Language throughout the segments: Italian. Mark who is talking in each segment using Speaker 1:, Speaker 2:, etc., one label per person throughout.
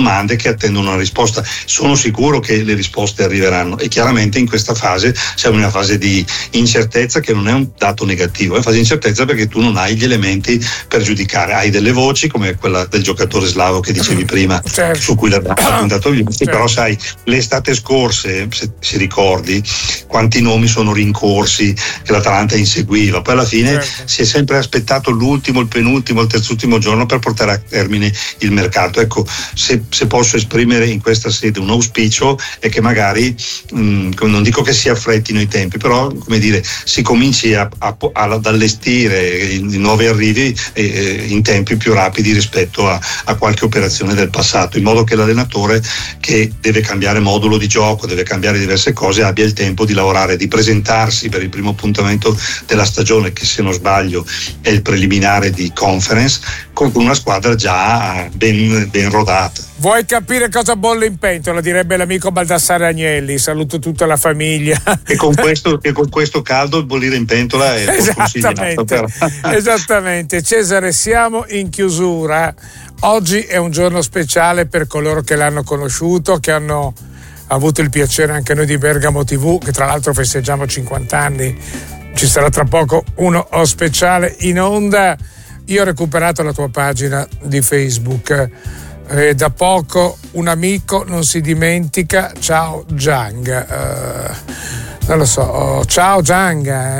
Speaker 1: domande che attendono una risposta. Sono sicuro che le risposte arriveranno, e chiaramente in questa fase siamo in una fase di incertezza, che non è un dato negativo, è una fase di incertezza perché tu non hai gli elementi per giudicare. Hai delle voci come quella del giocatore slavo che dicevi prima,
Speaker 2: certo,
Speaker 1: su cui l'ha puntato via,
Speaker 2: certo.
Speaker 1: Però sai, l'estate scorse, se ricordi, quanti nomi sono rincorsi che l'Atalanta inseguiva, poi alla fine
Speaker 2: certo,
Speaker 1: si è sempre aspettato l'ultimo, il penultimo, il terzultimo giorno per portare a termine il mercato. Ecco, se posso esprimere in questa sede un auspicio è che magari non dico che si affrettino i tempi, però come dire, si cominci ad allestire i nuovi arrivi in tempi più rapidi rispetto a qualche operazione del passato, in modo che l'allenatore, che deve cambiare modulo di gioco, deve cambiare diverse cose, abbia il tempo di lavorare, di presentarsi per il primo appuntamento della stagione, che se non sbaglio è il preliminare di Conference, con una squadra già ben rodata.
Speaker 2: Vuoi capire cosa bolle in pentola, direbbe l'amico Baldassare Agnelli. Saluto tutta la famiglia.
Speaker 1: E con questo caldo il bollire in pentola è
Speaker 2: esattamente, esattamente. Cesare, siamo in chiusura. Oggi è un giorno speciale per coloro che l'hanno conosciuto, che hanno avuto il piacere anche noi di Bergamo TV, che tra l'altro festeggiamo 50 anni. Ci sarà tra poco uno speciale in onda. Io ho recuperato la tua pagina di Facebook. Da poco un amico non si dimentica. Ciao Gianga. Non lo so. Ciao Gianga,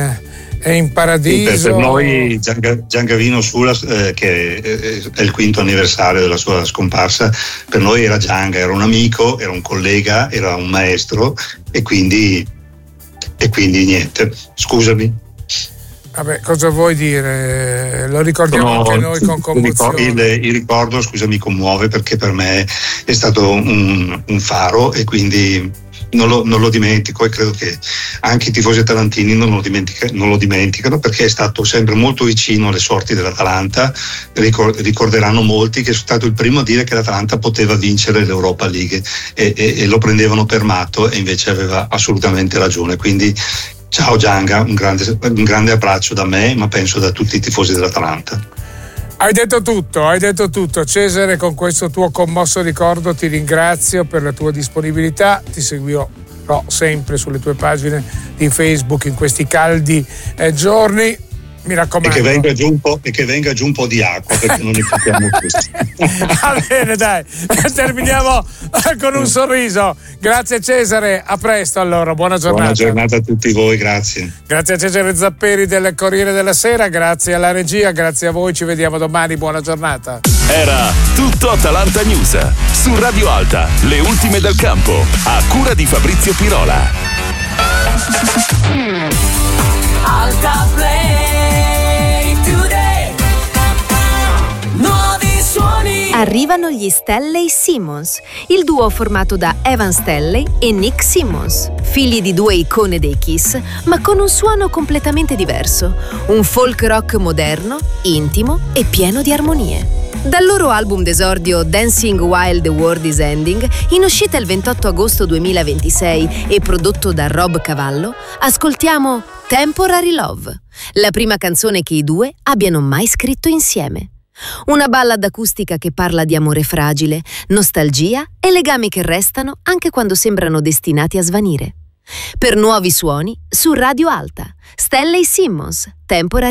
Speaker 2: è in paradiso.
Speaker 1: Per noi Giangavino Sula, che è il 5° anniversario della sua scomparsa, per noi era Gianga, era un amico, era un collega, era un maestro, e quindi niente, scusami.
Speaker 2: Vabbè, cosa vuoi dire? Lo ricordiamo anche noi con commozione.
Speaker 1: Il ricordo, scusa, mi commuove, perché per me è stato un faro, e quindi non lo dimentico, e credo che anche i tifosi atalantini non lo dimenticano, perché è stato sempre molto vicino alle sorti dell'Atalanta. Ricorderanno molti che è stato il primo a dire che l'Atalanta poteva vincere l'Europa League, e lo prendevano per matto, e invece aveva assolutamente ragione. Quindi ciao Gianga, un grande abbraccio da me, ma penso da tutti i tifosi dell'Atalanta.
Speaker 2: Hai detto tutto. Cesare, con questo tuo commosso ricordo ti ringrazio per la tua disponibilità. Ti seguirò sempre sulle tue pagine di Facebook in questi caldi giorni. Mi raccomando.
Speaker 1: E che venga giù un po' di acqua, perché non ne capiamo più.
Speaker 2: Va bene, dai, terminiamo con un sorriso. Grazie Cesare, a presto allora, buona giornata.
Speaker 1: Buona giornata a tutti voi, grazie.
Speaker 2: Grazie a Cesare Zapperi del Corriere della Sera, grazie alla regia, grazie a voi, ci vediamo domani, buona giornata.
Speaker 3: Era tutto Atalanta News su Radio Alta, le ultime del campo, a cura di Fabrizio Pirola.
Speaker 4: Alta Play Today. Nuovi suoni.
Speaker 5: Arrivano gli Stanley Simmons, il duo formato da Evan Stanley e Nick Simmons, figli di due icone dei Kiss, ma con un suono completamente diverso, un folk rock moderno, intimo e pieno di armonie. Dal loro album d'esordio Dancing While the World is Ending, in uscita il 28 agosto 2026 e prodotto da Rob Cavallo, ascoltiamo Temporary Love, la prima canzone che i due abbiano mai scritto insieme. Una ballad acustica che parla di amore fragile, nostalgia e legami che restano anche quando sembrano destinati a svanire. Per nuovi suoni, su Radio Alta, Stanley Simmons, Temporary